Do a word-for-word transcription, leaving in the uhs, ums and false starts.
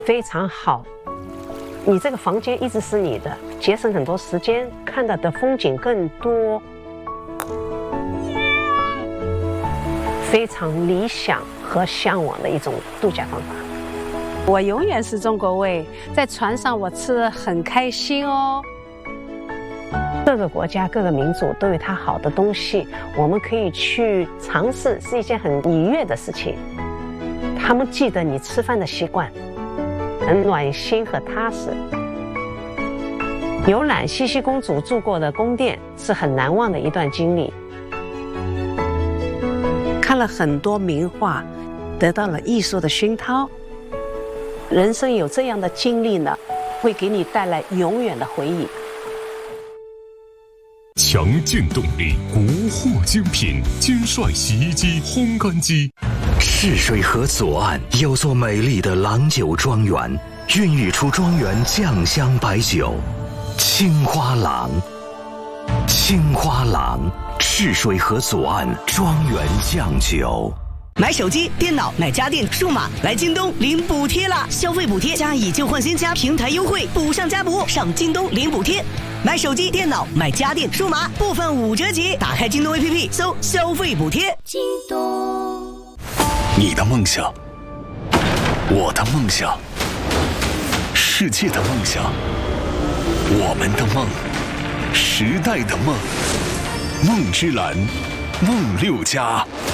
非常好。你这个房间一直是你的，节省很多时间，看到的风景更多，非常理想和向往的一种度假方法。 我永远是中国胃，在船上我吃得很开心哦。 各个国家、各个民族都有它好的东西，我们可以去尝试，是一件很愉悦的事情。他们记得你吃饭的习惯，很暖心和踏实。游览茜茜公主住过的宫殿是很难忘的一段经历。看了很多名画，得到了艺术的熏陶。人生有这样的经历呢，会给你带来永远的回忆。 强劲动力，国货精品，金帅洗衣机、烘干机。 赤水河左岸有座美丽的郎酒庄园，孕育出庄园酱香白酒，青花郎。青花郎，赤水河左岸庄园酱酒。 买手机、电脑、买家电、数码，来京东领补贴啦！消费补贴加以旧换新加平台优惠，补上加补，上京东领补贴。买手机、电脑、买家电、数码，部分五折起。打开京东 A P P， 搜消费补贴。京东， 你的梦想，我的梦想，世界的梦想，我们的梦，时代的梦，梦之蓝，梦六家。